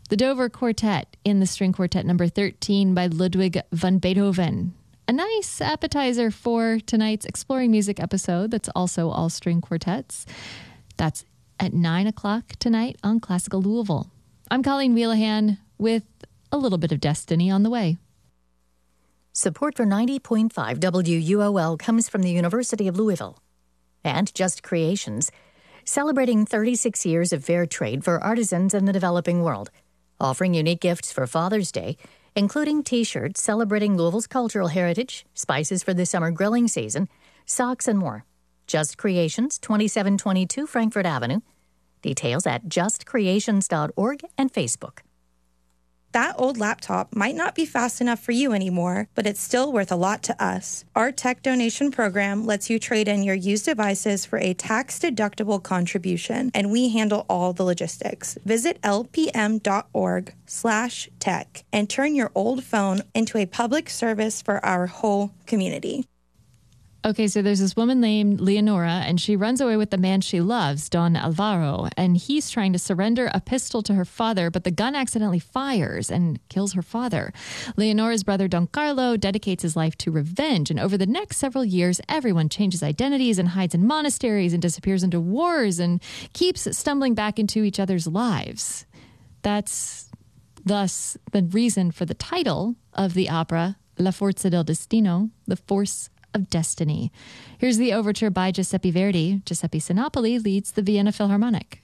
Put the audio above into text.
The Dover Quartet in the String Quartet number 13 by Ludwig van Beethoven. A nice appetizer for tonight's Exploring Music episode that's also all string quartets. That's at 9 o'clock tonight on Classical Louisville. I'm Colleen Wheelahan with a little bit of destiny on the way. Support for 90.5 WUOL comes from the University of Louisville. And Just Creations, celebrating 36 years of fair trade for artisans in the developing world, offering unique gifts for Father's Day, including T-shirts celebrating Louisville's cultural heritage, spices for the summer grilling season, socks, and more. Just Creations, 2722 Frankfort Avenue. Details at justcreations.org and Facebook. That old laptop might not be fast enough for you anymore, but it's still worth a lot to us. Our tech donation program lets you trade in your used devices for a tax-deductible contribution, and we handle all the logistics. Visit lpm.org/tech and turn your old phone into a public service for our whole community. Okay, so there's this woman named Leonora, and she runs away with the man she loves, Don Alvaro, and he's trying to surrender a pistol to her father, but the gun accidentally fires and kills her father. Leonora's brother, Don Carlo, dedicates his life to revenge, and over the next several years, everyone changes identities and hides in monasteries and disappears into wars and keeps stumbling back into each other's lives. That's thus the reason for the title of the opera, La Forza del Destino, the force of destiny. Here's the overture by Giuseppe Verdi. Giuseppe Sinopoli leads the Vienna Philharmonic.